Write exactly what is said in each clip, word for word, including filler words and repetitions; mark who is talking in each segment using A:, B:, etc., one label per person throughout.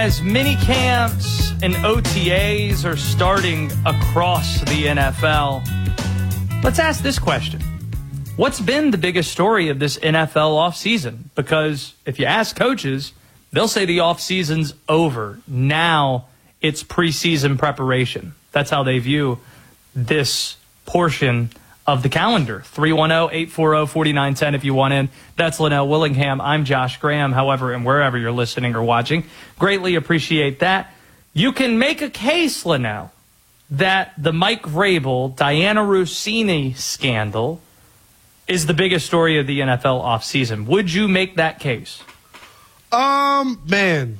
A: As mini camps and O T As are starting across the N F L, let's ask this question. What's been the biggest story of this N F L offseason? Because if you ask coaches, they'll say the offseason's over. Now it's preseason preparation. That's how they view this portion of the calendar. three one zero, eight four zero, four nine one zero if you want in. That's Linnell Willingham. I'm Josh Graham, however, and wherever you're listening or watching. Greatly appreciate that. You can make a case, Linnell, that the Mike Vrabel, Diana Rossini scandal is the biggest story of the N F L offseason. Would you make that case?
B: Um, man.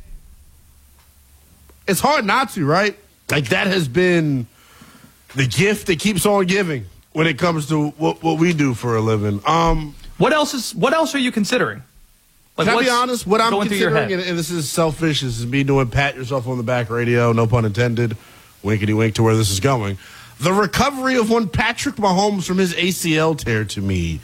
B: It's hard not to, right? Like, that has been the gift that keeps on giving when it comes to what, what we do for a living. Um,
A: what else is? What else are you considering? Like,
B: can I be honest? What I'm considering, and, and this is selfish, this is me doing pat yourself on the back radio, no pun intended, winkety wink to where this is going. The recovery of one Patrick Mahomes from his A C L tear to me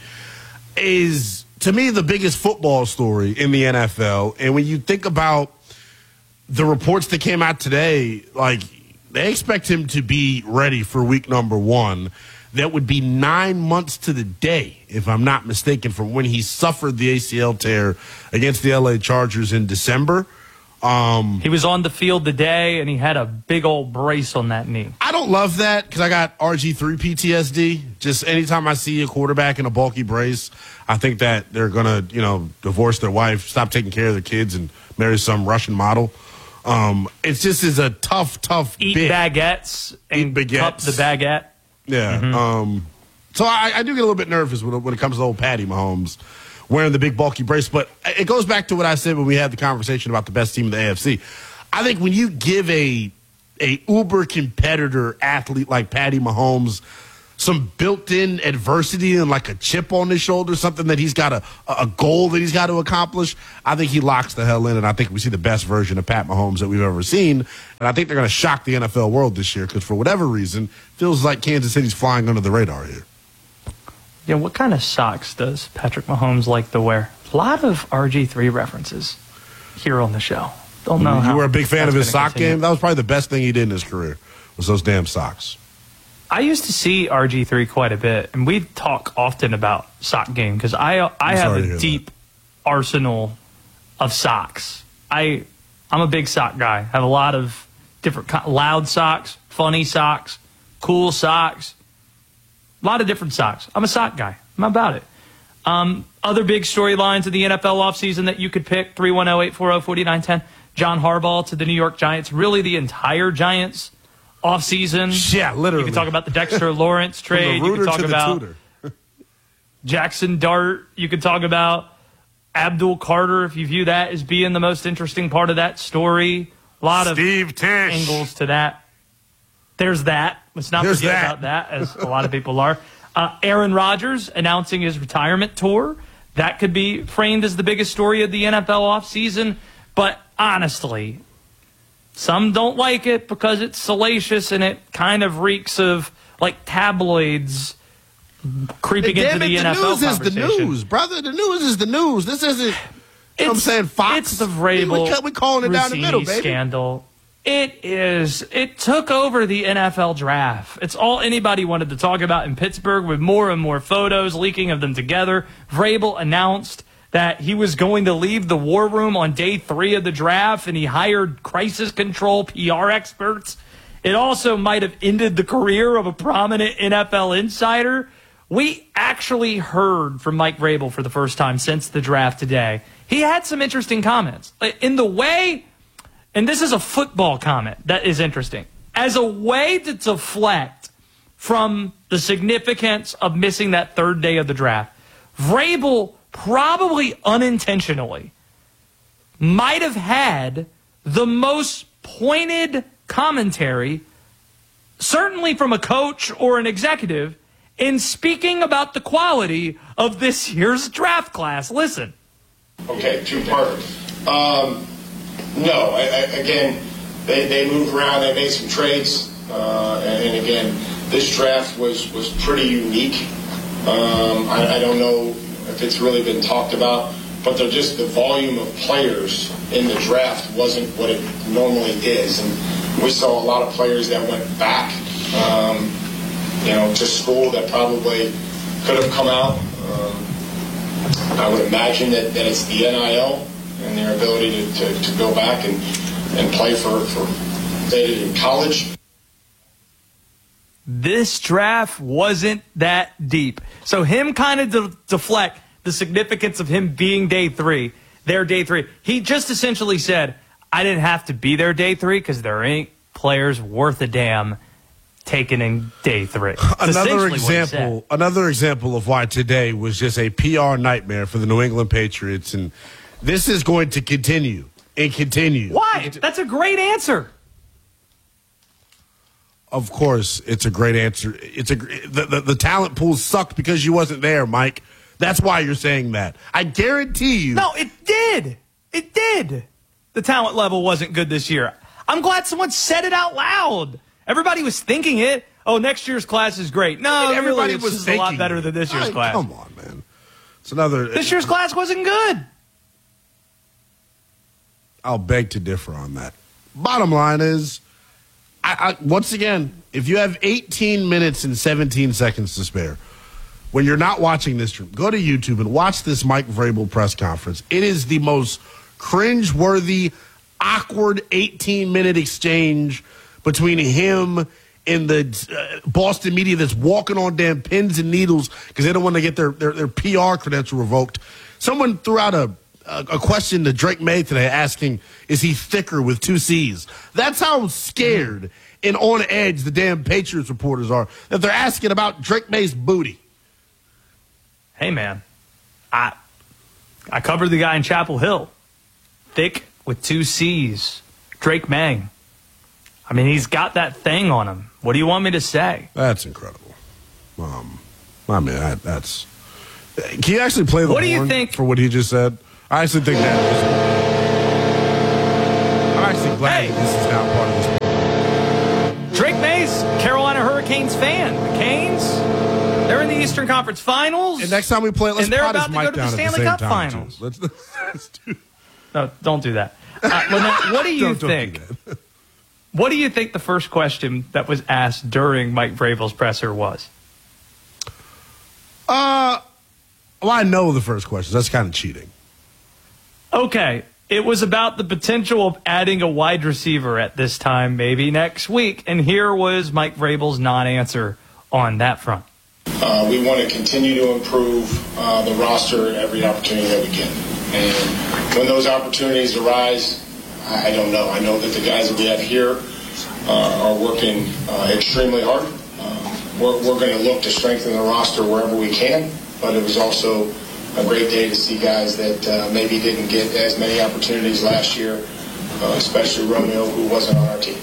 B: is, to me, the biggest football story in the N F L. And when you think about the reports that came out today, like, they expect him to be ready for week number one. That would be nine months to the day, if I'm not mistaken, from when he suffered the A C L tear against the L A Chargers in December. Um,
A: he was on the field today, and he had a big old brace on that knee.
B: I don't love that because I got R G three P T S D. Just anytime I see a quarterback in a bulky brace, I think that they're going to, you know, divorce their wife, stop taking care of their kids, and marry some Russian model. Um, it just is a tough, tough
A: Eat
B: bit.
A: baguettes and
B: Eat baguettes.
A: cup the baguette.
B: Yeah.
A: Mm-hmm. Um,
B: so I, I do get a little bit nervous when, when it comes to old Patty Mahomes wearing the big bulky brace. But it goes back to what I said when we had the conversation about the best team in the A F C. I think when you give a a uber competitor athlete like Patty Mahomes some built-in adversity and like a chip on his shoulder, something that he's got a, a goal that he's got to accomplish, I think he locks the hell in, and I think we see the best version of Pat Mahomes that we've ever seen. And I think they're going to shock the N F L world this year because for whatever reason, feels like Kansas City's flying under the radar here.
A: Yeah, what kind of socks does Patrick Mahomes like to wear? A lot of R G three references here on the show. Don't know
B: You
A: how
B: were a big fan of his sock
A: continue.
B: game? That was probably the best thing he did in his career, was those damn socks.
A: I used to see R G three quite a bit, and we talk often about sock game because I I have a deep that. arsenal of socks. I I'm a big sock guy. I have a lot of different loud socks, funny socks, cool socks, a lot of different socks. I'm a sock guy. I'm about it. Um, other big storylines of the N F L offseason that you could pick: three one zero, eight four zero, four nine one zero. John Harbaugh to the New York Giants. Really, the entire Giants offseason.
B: Yeah, literally.
A: You can talk about the Dexter Lawrence trade. You can talk about Jackson Dart. You can talk about Abdul Carter, if you view that as being the most interesting part of that story. A lot
B: Steve
A: of
B: Tisch.
A: angles to that. There's that. Let's not
B: There's
A: forget
B: that.
A: about that, as a lot of people are. Uh, Aaron Rodgers announcing his retirement tour. That could be framed as the biggest story of the N F L offseason. But honestly, some don't like it because it's salacious and it kind of reeks of like tabloids creeping
B: hey,
A: into the,
B: it, the
A: N F L
B: news is the
A: conversation.
B: news, brother. The news is the news. This isn't, you know what I'm saying, Fox.
A: It's the Vrabel
B: we, we calling it down the middle, baby.
A: Scandal. It is. It took over the N F L draft. It's all anybody wanted to talk about in Pittsburgh, with more and more photos leaking of them together. Vrabel announced that he was going to leave the war room on day three of the draft, and he hired crisis control P R experts. It also might have ended the career of a prominent N F L insider. We actually heard from Mike Vrabel for the first time since the draft today. He had some interesting comments. In the way, and this is a football comment that is interesting, as a way to deflect from the significance of missing that third day of the draft, Vrabel probably unintentionally might have had the most pointed commentary, certainly from a coach or an executive, in speaking about the quality of this year's draft class. Listen.
C: Okay, two-parter. Um, no, I, I, again, they, they moved around, they made some trades, uh, and, and again, this draft was, was pretty unique. Um, I, I don't know if it's really been talked about but they're just the volume of players in the draft wasn't what it normally is. And we saw a lot of players that went back, um, you know, to school that probably could have come out. Um, I would imagine that, that it's the N I L and their ability to, to, to go back and, and play for, for they did in college.
A: This draft wasn't that deep. So him kind of de- deflect the significance of him being day three, their day three. He just essentially said, I didn't have to be there day three because there ain't players worth a damn taken in day three. That's
B: another example, another example of why today was just a P R nightmare for the New England Patriots, and this is going to continue and continue.
A: Why? That's a great answer.
B: Of course, it's a great answer. It's a the, the, the talent pool sucked because you wasn't there, Mike. That's why you're saying that. I guarantee you.
A: No, it did. It did. The talent level wasn't good this year. I'm glad someone said it out loud. Everybody was thinking it. Oh, next year's class is great. No, I mean, everybody really, was thinking a lot better than this year's I, class.
B: Come on, man. It's another.
A: This year's class wasn't good.
B: I'll beg to differ on that. Bottom line is, I, I, once again, if you have eighteen minutes and seventeen seconds to spare, when you're not watching this stream, go to YouTube and watch this Mike Vrabel press conference. It is the most cringe-worthy, awkward eighteen-minute exchange between him and the uh, Boston media that's walking on damn pins and needles because they don't want to get their, their, their P R credential revoked. Someone threw out a, a, a question to Drake May today asking, is he thicker with two C's? That's how scared and on edge the damn Patriots reporters are that they're asking about Drake May's booty.
A: Hey, man, I I covered the guy in Chapel Hill. Thick with two C's. Drake May. I mean, he's got that thing on him. What do you want me to say?
B: That's incredible. Um, I mean, that, that's... Can you actually play the
A: what do you
B: horn
A: think?
B: For what he just said? I actually think that is... I'm actually glad
A: hey.
B: that this is now part of this.
A: Drake May's Carolina Hurricanes fan. The Canes, they're in the Eastern Conference Finals.
B: And next time we play, let's
A: and they're
B: pot
A: about
B: his
A: to
B: mic
A: go to the
B: down
A: Stanley
B: at the same
A: Cup
B: time,
A: Finals.
B: Let's, let's do
A: No, don't do that. Uh, well, now, what do you
B: don't, don't
A: think?
B: Do that.
A: What do you think the first question that was asked during Mike Vrabel's presser was?
B: Uh, well, I know the first question. That's kind of cheating.
A: Okay. It was about the potential of adding a wide receiver at this time, maybe next week. And here was Mike Vrabel's non-answer on that front.
C: Uh, we want to continue to improve uh, the roster at every opportunity that we get. And when those opportunities arise, I don't know. I know that the guys that we have here uh, are working uh, extremely hard. Uh, we're we're going to look to strengthen the roster wherever we can, but it was also a great day to see guys that uh, maybe didn't get as many opportunities last year, uh, especially Romeo, who wasn't on our team.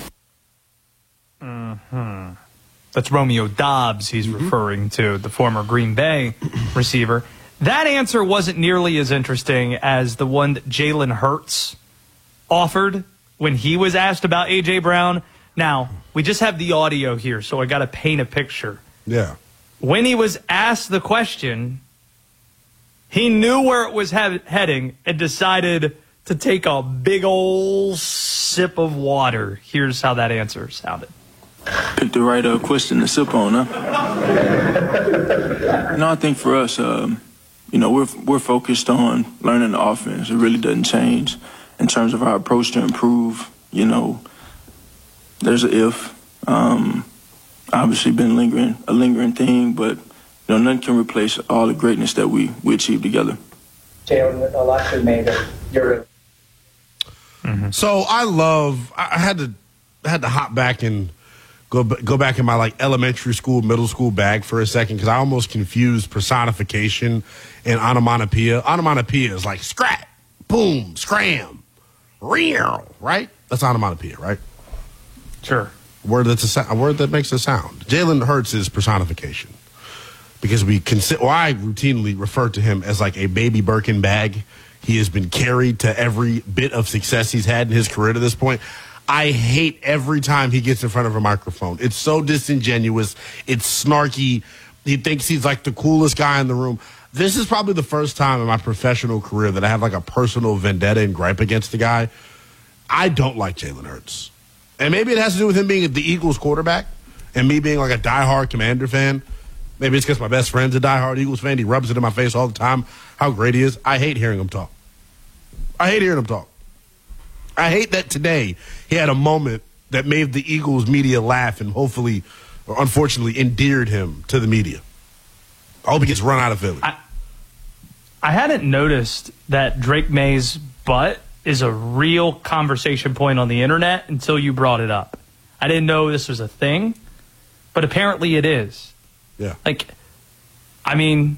A: Mm-hmm. That's Romeo Doubs he's mm-hmm. referring to, the former Green Bay receiver. That answer wasn't nearly as interesting as the one that Jalen Hurts offered when he was asked about A J Brown. Now, we just have the audio here, so I got to paint a picture.
B: Yeah.
A: When he was asked the question, he knew where it was he- heading and decided to take a big old sip of water. Here's how that answer sounded.
D: Picked the right uh, question to sip on, huh? No, I think for us, um, you know, we're we're focused on learning the offense. It really doesn't change. In terms of our approach to improve, you know, there's an if. Um, obviously been lingering, a lingering thing, but, you know, nothing can replace all the greatness that we, we achieved together.
E: Jalen, a lot you made it. You're
B: mm-hmm. So I love, I had to, I had to hop back and go, go back in my like elementary school, middle school bag for a second because I almost confused personification and onomatopoeia. Onomatopoeia is like scrap, boom, scram. Real, right? That's onomatopoeia, right?
A: Sure.
B: Word that's a, a word that makes a sound. Jalen Hurts is personification because we consider. Well, I routinely refer to him as like a baby Birkin bag. He has been carried to every bit of success he's had in his career to this point. I hate every time he gets in front of a microphone. It's so disingenuous. It's snarky. He thinks he's like the coolest guy in the room. This is probably the first time in my professional career that I have like a personal vendetta and gripe against the guy. I don't like Jalen Hurts. And maybe it has to do with him being the Eagles quarterback and me being like a diehard Commander fan. Maybe it's because my best friend's a diehard Eagles fan. He rubs it in my face all the time how great he is. I hate hearing him talk. I hate hearing him talk. I hate that today he had a moment that made the Eagles media laugh and hopefully, or unfortunately, endeared him to the media. I hope he gets run out of Philly.
A: I, I hadn't noticed that Drake May's butt is a real conversation point on the internet until you brought it up. I didn't know this was a thing, but apparently it is.
B: Yeah.
A: Like, I mean,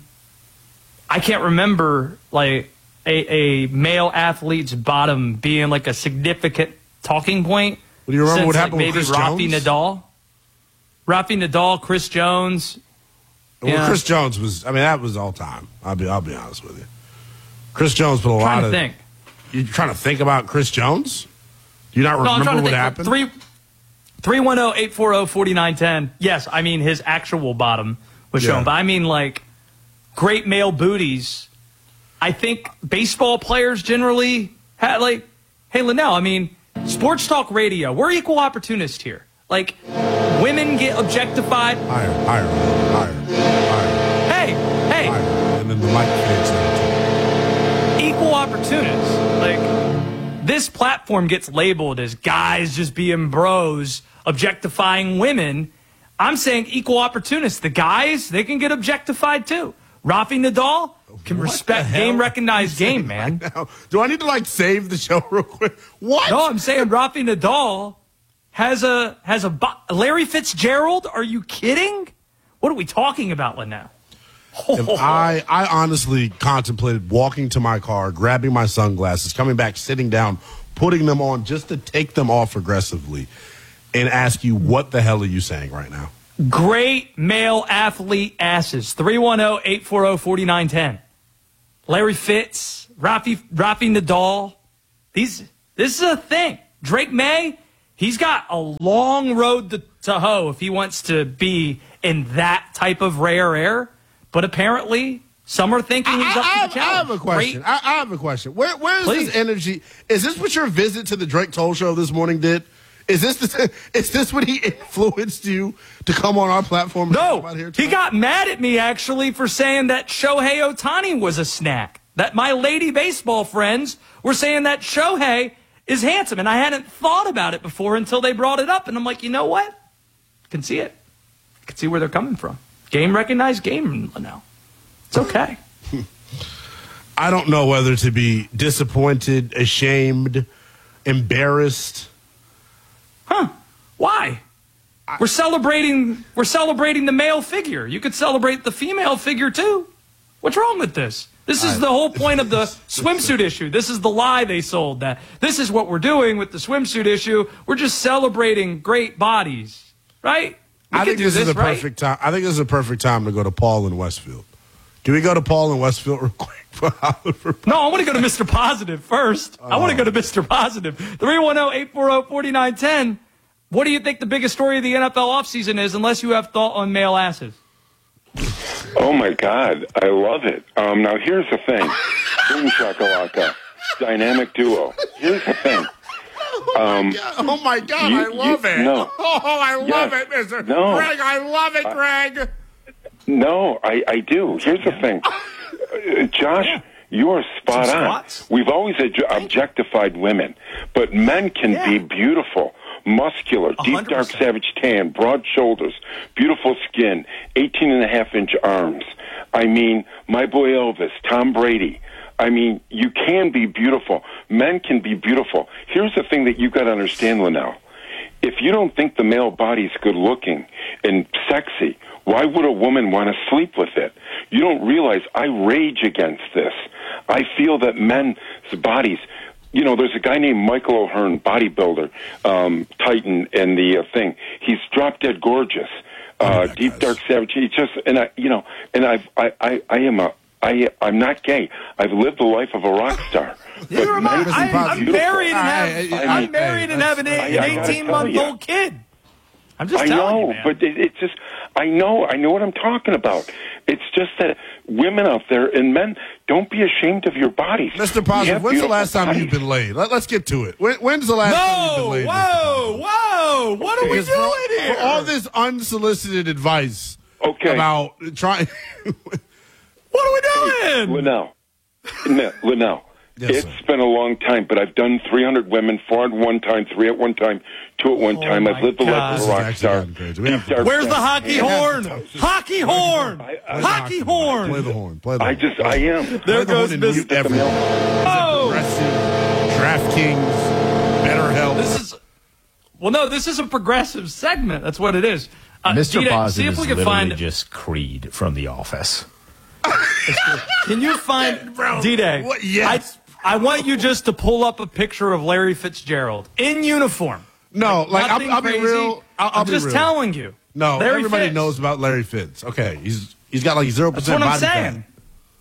A: I can't remember, like, a, a male athlete's bottom being, like, a significant talking point.
B: Well, do you remember
A: since,
B: what happened
A: like,
B: with Chris
A: Rafi
B: Jones?
A: Nadal? Rafi Nadal, Chris Jones.
B: Well,
A: yeah.
B: Chris Jones was, I mean, that was all time. I'll be, I'll be honest with you. Chris Jones put a
A: I'm
B: lot
A: trying
B: of.
A: to think.
B: You're trying to think about Chris Jones? Do you not
A: No, I'm
B: remember
A: trying to
B: what
A: think.
B: happened?
A: Three, three one zero eight four zero forty nine ten. Yes, I mean his actual bottom was shown,
B: Yeah.
A: but I mean like great male booties. I think baseball players generally had like, hey Linnell, I mean sports talk radio. We're equal opportunists here. Like women get objectified.
B: Higher, higher, higher, higher,
A: Hey, hey,
B: higher. And then the mic fades down.
A: equal opportunists. Like this platform gets labeled as guys just being bros objectifying women. I'm saying equal opportunists. The guys, they can get objectified too. Rafi Nadal can
B: What
A: respect
B: the hell
A: game
B: are
A: recognized
B: you
A: game,
B: saying
A: man.
B: right now? Do I need to like save the show real quick? What?
A: No, I'm saying Rafi Nadal has a has a bo- Larry Fitzgerald. Are you kidding? What are we talking about, Linnell?
B: If I, I honestly contemplated walking to my car, grabbing my sunglasses, coming back, sitting down, putting them on just to take them off aggressively and ask you, what the hell are you saying right now?
A: Great male athlete asses. three one zero eight four zero four nine one zero. Larry Fitz, Rafi, Rafi Nadal. These, this is a thing. Drake May, he's got a long road to, to hoe if he wants to be in that type of rare air. But apparently, some are thinking he's
B: I,
A: up
B: I,
A: to
B: have,
A: the
B: I have
A: challenge.
B: a question. I, I have a question. Where, where is
A: Please.
B: this energy? Is this what your visit to the Drake Toll Show this morning did? Is this the, is this what he influenced you to come on our platform? And talk
A: No,
B: about here
A: he
B: tonight?
A: got mad at me, actually, for saying that Shohei Ohtani was a snack. That my lady baseball friends were saying that Shohei is handsome. And I hadn't thought about it before until they brought it up. And I'm like, you know what? I can see it. I can see where they're coming from. Game recognized game now. It's okay.
B: I don't know whether to be disappointed, ashamed, embarrassed.
A: Huh. Why? We're celebrating we're celebrating the male figure. You could celebrate the female figure too. What's wrong with this? This is
B: I-
A: the whole point of the swimsuit issue. This is the lie they sold, that this is what we're doing with the swimsuit issue. We're just celebrating great bodies, right? We
B: I
A: could
B: think
A: do
B: this, is a
A: right?
B: perfect time. I think this is a perfect time to go to Paul in Westfield. Can we go to Paul in Westfield real quick for Oliver?
A: No, I want to go to Mister Positive first. I want to go to Mister Positive. three one zero eight four zero four nine one zero. What do you think the biggest story of the N F L offseason is, unless you have thought on male asses?
F: Oh, my God. I love it. Um, now, here's the thing. Boom shakalaka. Dynamic duo. Here's the thing. Um,
B: Oh, my God.
F: you-
B: I love
F: you-
B: it.
F: no.
B: Oh, I love
F: Yes.
B: it, Mister
F: No.
B: Greg. I love it, Greg.
F: no, I, I do. Here's the thing. Uh, Josh, you are spot
A: Some
F: on.
A: squats.
F: We've always ad- objectified women, but men can
A: Yeah.
F: be beautiful. Muscular,
A: A
F: deep
A: hundred
F: dark
A: percent.
F: savage tan, broad shoulders, beautiful skin, eighteen and a half inch arms. I mean, my boy Elvis, Tom Brady. I mean, you can be beautiful. Men can be beautiful. Here's the thing that you've got to understand, Linnell. If you don't think the male body's good looking and sexy, why would a woman want to sleep with it? You don't realize I rage against this. I feel that men's bodies, you know, there's a guy named Michael O'Hearn, bodybuilder, um, Titan, and the uh, thing. He's drop dead gorgeous, uh,
B: that
F: deep
B: guy's-
F: dark savage. He just, and I, you know, and I've, I, I, I am a, I, I'm not gay. I've lived the life of a rock star.
A: You
F: But
A: remind,
F: men
A: I,
F: can be
A: I'm
F: beautiful.
A: married and have,
B: I- I-
A: I'm
B: I-
A: married and have an,
B: I-
A: an
F: I gotta
A: eighteen-month
F: tell
A: old kid. I'm just
F: I
A: telling
F: know,
A: you, man.
F: but it, it's just, I know, I know what I'm talking about. It's just that women out there and men, don't be ashamed of your bodies.
B: Mister Positive, when's the last time bodies. you've been laid? Let, let's get to it. When, when's the last
A: no,
B: time you've been laid?
A: Whoa, whoa, what are we doing
B: for,
A: here?
B: For all this unsolicited advice
F: okay.
B: about trying.
A: What are we doing?
F: Linnell, Linnell.
B: Yes,
F: it's
B: sir.
F: been a long time, but I've done three hundred women, four at one time, three at one time, two at one
A: oh
F: time. I've lived the life of a rock star.
A: Where's the hockey horn? Hockey horn!
F: I, I,
A: hockey horn!
B: Play the horn. Play the
F: I
B: horn.
F: just, I am.
A: There goes Mister
B: Oh! Progressive, DraftKings, BetterHelp.
A: This is, well, no, this is a progressive segment. That's what it is. Uh,
G: Mister
A: D-Day,
G: Positive
A: see if
G: is
A: we can
G: literally
A: find,
G: just Creed from The Office.
A: Can you find D-Day?
B: What? Yes.
A: I, I want you just to pull up a picture of Larry Fitzgerald in uniform.
B: No, like I'll,
A: Nothing
B: I'll be
A: crazy.
B: real. I'll, I'll
A: I'm
B: be
A: just
B: real.
A: telling you.
B: No,
A: Larry
B: everybody
A: Fitz.
B: knows about Larry Fitz. Okay, he's he's got like zero
A: That's
B: percent
A: what I'm
B: body
A: saying.
B: fat.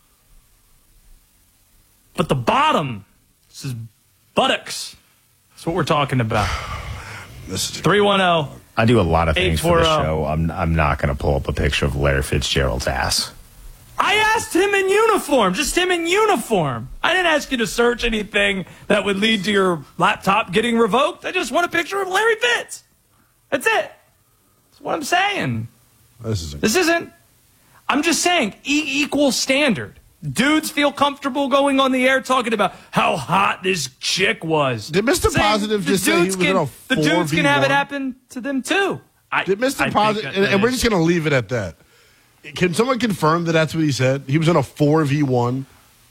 A: But the bottom, this is buttocks. That's what we're talking about.
B: This is
A: three one zero.
G: I do a lot of things for the
A: eight four zero.
G: show. I'm I'm not going to pull up a picture of Larry Fitzgerald's ass.
A: I asked him in uniform, just him in uniform. I didn't ask you to search anything that would lead to your laptop getting revoked. I just want a picture of Larry Fitz. That's it. That's what I'm saying.
B: This isn't.
A: This isn't. I'm just saying, e- equal standard. Dudes feel comfortable going on the air talking about how hot this chick was.
B: Did Mister
A: Saying
B: Positive
A: the
B: just say he
A: dudes
B: was
A: can,
B: in a
A: The dudes can have it
B: four v one?
A: happen to them too. I,
B: Did Mister
A: I think
B: Positive,
A: that
B: and,
A: that
B: and we're
A: is-
B: just going to leave it at that. Can someone confirm that that's what he said? He was in a four v one?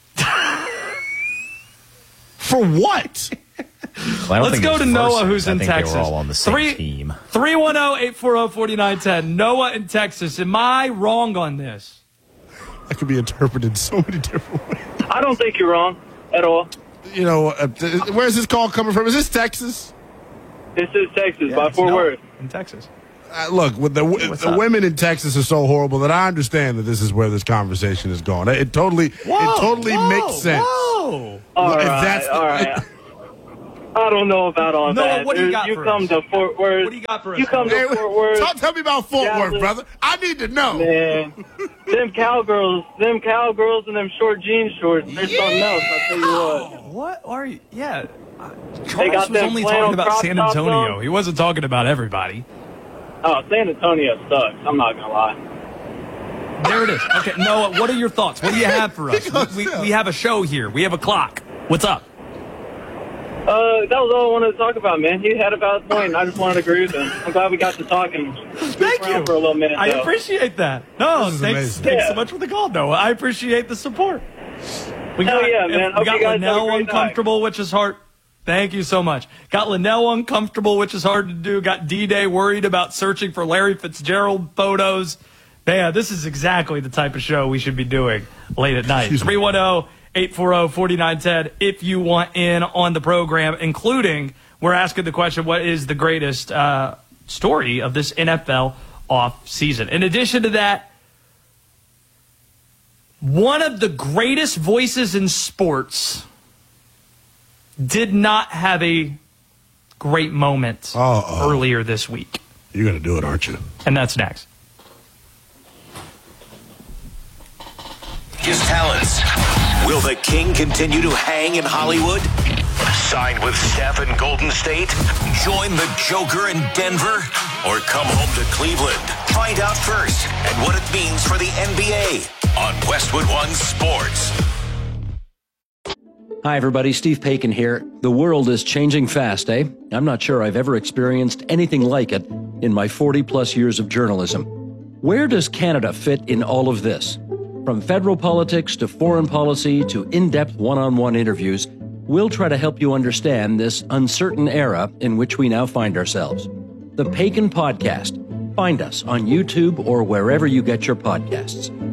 B: For what?
G: Well, I don't
A: Let's
G: think
A: go
G: it's
A: to Noah,
G: versus.
A: who's
G: I
A: in
G: think
A: Texas.
G: They were all on the same
A: Three-
G: team.
A: three one zero, eight four zero, four nine one zero. Noah in Texas. Am I wrong on this?
B: That could be interpreted so many different ways.
H: I don't think you're wrong at all.
B: You know, uh, where's this call coming from? Is this Texas?
H: This is Texas
A: Yeah,
H: by
A: it's
H: Fort
A: Noah
H: Worth.
A: in Texas.
B: Uh, look, with the,
A: What's
B: the
A: up?
B: women in Texas are so horrible that I understand that this is where this conversation is going. It, it totally,
A: Whoa,
B: it totally
A: whoa,
B: makes sense.
A: Whoa.
H: All
B: If
H: right,
B: that's the-
H: all right. I don't know about all
A: Noah,
H: that.
A: what do you
H: Dude,
A: got
H: you
A: for
H: come
A: us?
H: to Fort Worth.
A: What do you got for us,
H: You come
B: Hey,
H: to Fort Worth.
B: Talk, tell me about Fort
H: Dallas.
B: Worth, brother. I need to know.
H: Man, them cowgirls, them cowgirls and them short jean shorts, they're something else, I'll tell you what.
A: What are you? Yeah. uh,
H: They
A: Charles
H: got
A: was
H: them
A: only
H: flannel
A: talking about
H: crop
A: San
H: tops
A: Antonio.
H: on.
A: He wasn't talking about everybody.
H: Oh, San Antonio sucks. I'm not going to lie.
A: There it is. Okay, Noah, what are your thoughts? What do you have for us? We, we, we have a show here. We have a clock. What's up?
H: Uh, that was all I wanted to talk about, man. He had a valid point, and I just wanted to agree with him. I'm glad we got to talking.
A: Thank you.
H: For a little minute,
A: I
H: though.
A: appreciate that. No,
B: This is
A: thanks,
B: amazing.
A: thanks so
H: Yeah.
A: much for the call, Noah. I appreciate the support. We
H: Hell yeah, man.
A: We
H: Hope
A: got
H: you guys have a
A: Linnell
H: great
A: uncomfortable, which is hard. Thank you so much. Got Linnell uncomfortable, which is hard to do. Got D-Day worried about searching for Larry Fitzgerald photos. Man, this is exactly the type of show we should be doing late at night.
B: Excuse me.
A: three one zero, eight four zero, four nine one zero if you want in on the program, including we're asking the question, what is the greatest uh, story of this N F L off season? In addition to that, one of the greatest voices in sports did not have a great moment
B: Uh-oh.
A: earlier this week.
B: You're going to do it, aren't you?
A: And that's next.
I: His talents. Will the King continue to hang in Hollywood? Sign with Steph in Golden State? Join the Joker in Denver? Or come home to Cleveland? Find out first and what it means for the N B A on Westwood One Sports.
J: Hi, everybody. Steve Paikin here. The world is changing fast, eh? I'm not sure I've ever experienced anything like it in my forty-plus years of journalism. Where does Canada fit in all of this? From federal politics to foreign policy to in-depth one-on-one interviews, we'll try to help you understand this uncertain era in which we now find ourselves. The Paikin Podcast. Find us on YouTube or wherever you get your podcasts.